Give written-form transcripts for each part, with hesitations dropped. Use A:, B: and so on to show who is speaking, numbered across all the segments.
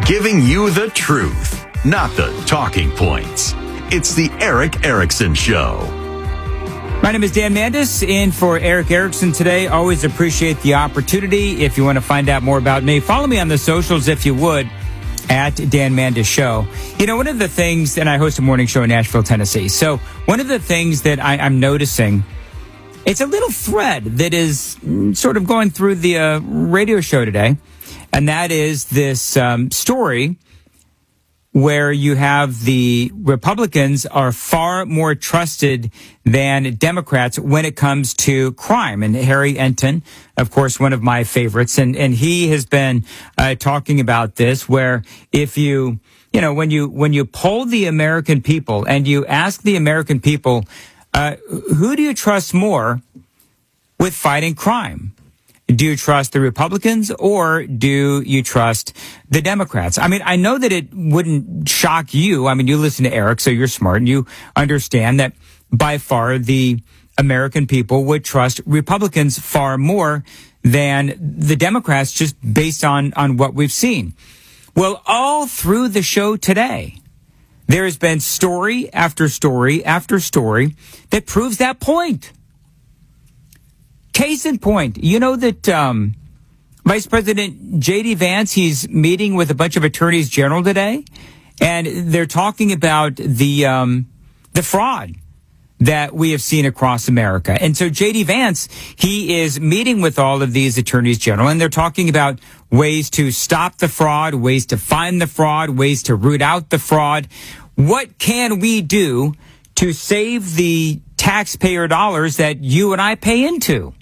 A: giving you the truth, not the talking points. It's the Erick Erickson Show.
B: My name is Dan Mandis, in for Erick Erickson today. Always appreciate the opportunity. If you want to find out more about me, follow me on the socials if you would, at Dan Mandis Show. You know, one of the things, and I host a morning show in Nashville, Tennessee. So one of the things that I'm noticing, it's a little thread that is sort of going through the radio show today. And that is this story where you have the Republicans are far more trusted than Democrats when it comes to crime. And Harry Enten, of course, one of my favorites, and he has been talking about this, where if when you poll the American people and you ask the American people, who do you trust more with fighting crime? Do you trust the Republicans or do you trust the Democrats? I mean, I know that it wouldn't shock you. I mean, you listen to Eric, so you're smart, and you understand that by far the American people would trust Republicans far more than the Democrats, just based on what we've seen. Well, all through the show today, there has been story after story after story that proves that point. Case in point, you know that Vice President J.D. Vance, he's meeting with a bunch of attorneys general today, and they're talking about the fraud that we have seen across America. And so J.D. Vance, he is meeting with all of these attorneys general, and they're talking about ways to stop the fraud, ways to find the fraud, ways to root out the fraud. What can we do to save the taxpayer dollars that you and I pay into?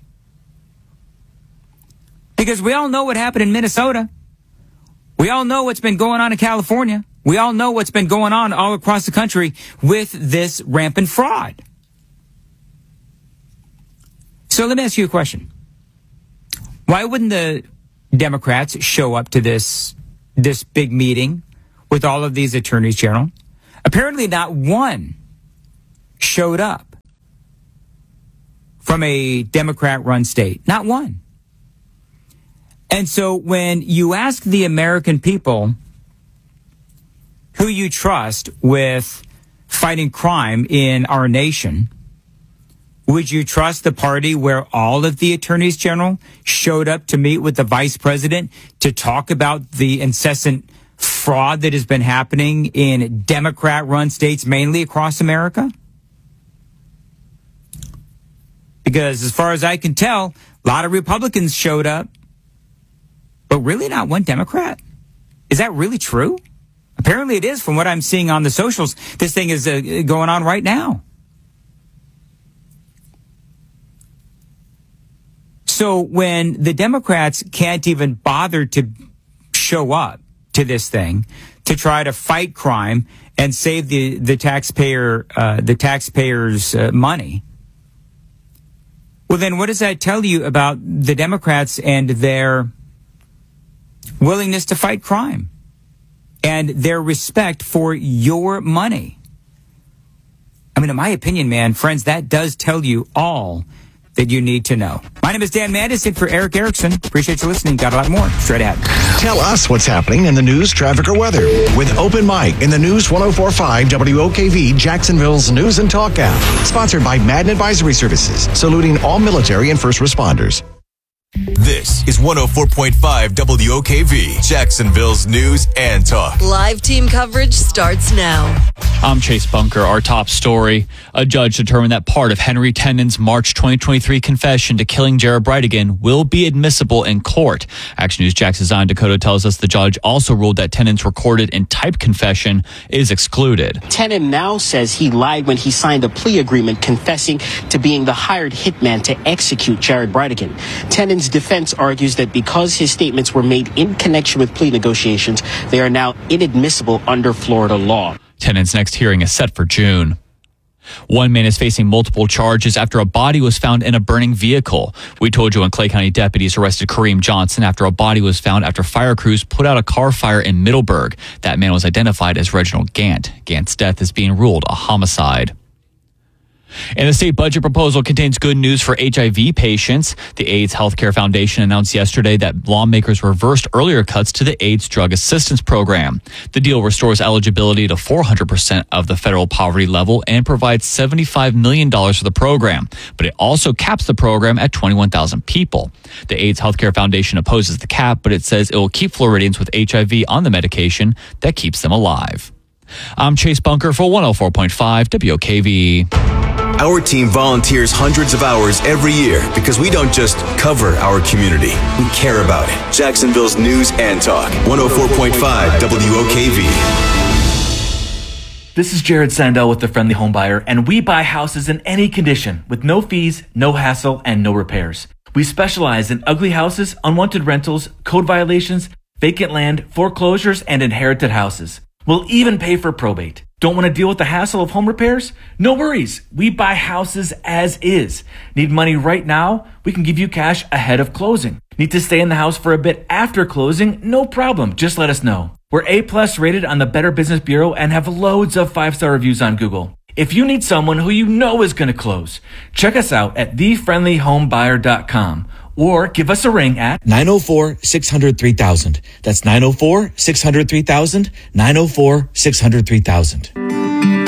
B: Because we all know what happened in Minnesota. We all know what's been going on in California. We all know what's been going on all across the country with this rampant fraud. So let me ask you a question. Why wouldn't the Democrats show up to this big meeting with all of these attorneys general? Apparently not one showed up from a Democrat-run state. Not one. And so when you ask the American people who you trust with fighting crime in our nation, would you trust the party where all of the attorneys general showed up to meet with the vice president to talk about the incessant fraud that has been happening in Democrat-run states, mainly across America? Because as far as I can tell, a lot of Republicans showed up, but really not one Democrat. Is that really true? Apparently it is, from what I'm seeing on the socials. This thing is going on right now. So when the Democrats can't even bother to show up to this thing to try to fight crime and save the taxpayers' money, well, then what does that tell you about the Democrats and their willingness to fight crime and their respect for your money? I mean, in my opinion, man, friends, that does tell you all that you need to know. My name is Dan Mandis, in for Erick Erickson. Appreciate you listening. Got a lot more straight ahead.
C: Tell us what's happening in the news, traffic, or weather with Open Mic in the News 104.5 WOKV, Jacksonville's News and Talk app. Sponsored by Madden Advisory Services, saluting all military and first responders.
D: This is 104.5 WOKV, Jacksonville's News and Talk.
E: Live team coverage starts now.
F: I'm Chase Bunker. Our top story. A judge determined that part of Henry Tenon's March 2023 confession to killing Jared Bridegan will be admissible in court. Action News Jax's Zion Dakota tells us the judge also ruled that Tenon's recorded and typed confession is excluded.
G: Tenon now says he lied when he signed a plea agreement confessing to being the hired hitman to execute Jared Bridegan. Tenon's defense argues that because his statements were made in connection with plea negotiations, they are now inadmissible under Florida law.
F: Tenon's next hearing is set for June. One man is facing multiple charges after a body was found in a burning vehicle. We told you when Clay County deputies arrested Kareem Johnson after a body was found after fire crews put out a car fire in Middleburg. That man was identified as Reginald Gant. Gant's death is being ruled a homicide. And the state budget proposal contains good news for HIV patients. The AIDS Healthcare Foundation announced yesterday that lawmakers reversed earlier cuts to the AIDS Drug Assistance Program. The deal restores eligibility to 400% of the federal poverty level and provides $75 million for the program. But it also caps the program at 21,000 people. The AIDS Healthcare Foundation opposes the cap, but it says it will keep Floridians with HIV on the medication that keeps them alive. I'm Chase Bunker for 104.5 WOKV.
D: Our team volunteers hundreds of hours every year because we don't just cover our community, we care about it. Jacksonville's News and Talk, 104.5 WOKV.
H: This is Jared Sandell with The Friendly Home Buyer, and we buy houses in any condition with no fees, no hassle, and no repairs. We specialize in ugly houses, unwanted rentals, code violations, vacant land, foreclosures, and inherited houses. We'll even pay for probate. Don't want to deal with the hassle of home repairs? No worries. We buy houses as is. Need money right now? We can give you cash ahead of closing. Need to stay in the house for a bit after closing? No problem. Just let us know. We're A+ rated on the Better Business Bureau and have loads of 5-star reviews on Google. If you need someone who you know is going to close, check us out at thefriendlyhomebuyer.com or give us a ring at
I: 904-600-3000. That's 904-600-3000, 904-600-3000.